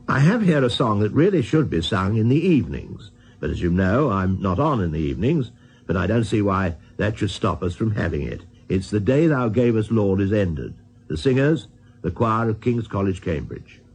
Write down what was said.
I have here a song that really should be sung in the evenings, but as you know, I'm not on in the evenings, but I don't see why that should stop us from having it. It's The Day Thou Gavest, Lord, is Ended. The singers, the choir of King's College, Cambridge.